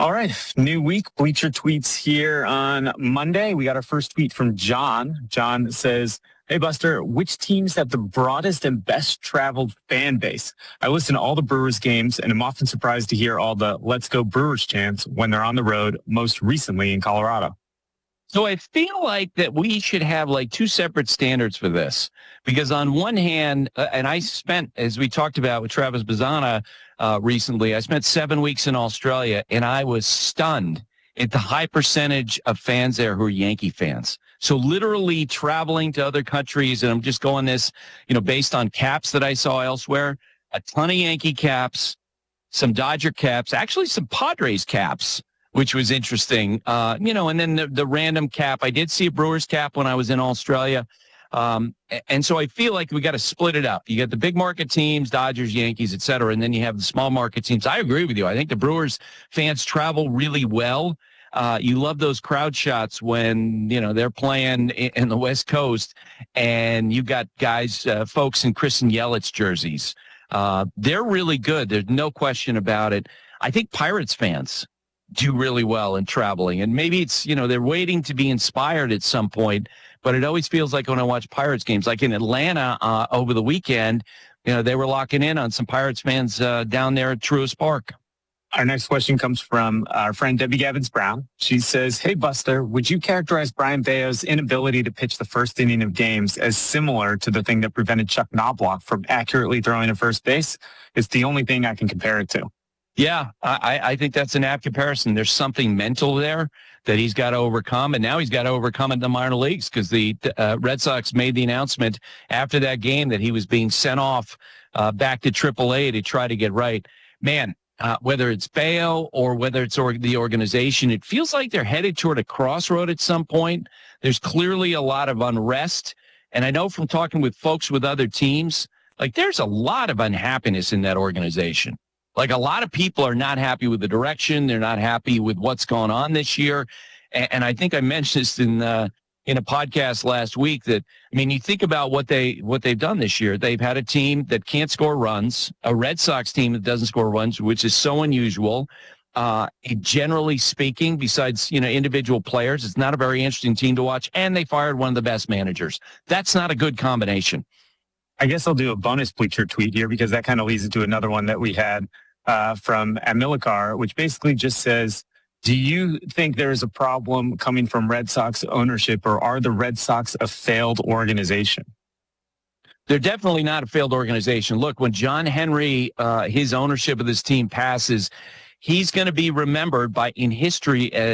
All right, new week, Bleacher Tweets here on Monday. We got our first tweet from John. John says, "Hey, Buster, which teams have the broadest and best traveled fan base? I listen to all the Brewers games and am often surprised to hear all the Let's Go Brewers chants when they're on the road, most recently in Colorado." So I feel like that we should have like two separate standards for this, because on one hand, and I spent, as we talked about with Travis Bazzana recently, I spent 7 weeks in Australia, and I was stunned at the high percentage of fans there who are Yankee fans. So literally traveling to other countries, and I'm just going this, based on caps that I saw elsewhere, a ton of Yankee caps, some Dodger caps, actually some Padres caps, which was interesting, and then the random cap. I did see a Brewers cap when I was in Australia. And so I feel like we got to split it up. You got the big market teams, Dodgers, Yankees, et cetera, and then you have the small market teams. I agree with you. I think the Brewers fans travel really well. You love those crowd shots when, they're playing in the West Coast and you've got guys, folks in Chris and Yelich jerseys. They're really good. There's no question about it. I think Pirates fans do really well in traveling. And maybe it's, they're waiting to be inspired at some point, but it always feels like when I watch Pirates games, like in Atlanta over the weekend, they were locking in on some Pirates fans down there at Truist Park. Our next question comes from our friend Debbie Gabbins-Brown. She says, "Hey, Buster, would you characterize Brian Bayo's inability to pitch the first inning of games as similar to the thing that prevented Chuck Knobloch from accurately throwing to first base? It's the only thing I can compare it to." Yeah, I think that's an apt comparison. There's something mental there that he's got to overcome, and now he's got to overcome it in the minor leagues, because the Red Sox made the announcement after that game that he was being sent off back to AAA to try to get right. Man, whether it's Bayo or whether it's the organization, it feels like they're headed toward a crossroad at some point. There's clearly a lot of unrest, and I know from talking with folks with other teams, like there's a lot of unhappiness in that organization. Like a lot of people are not happy with the direction. They're not happy with what's going on this year. And I think I mentioned this in a podcast last week that, you think about what they've done this year. They've had a team that can't score runs, a Red Sox team that doesn't score runs, which is so unusual. Generally speaking, besides, individual players, it's not a very interesting team to watch. And they fired one of the best managers. That's not a good combination. I guess I'll do a bonus Bleacher tweet here, because that kind of leads into another one that we had from Amilcar, which basically just says, "Do you think there is a problem coming from Red Sox ownership, or are the Red Sox a failed organization?" They're definitely not a failed organization. Look, when John Henry, his ownership of this team passes, he's going to be remembered in history as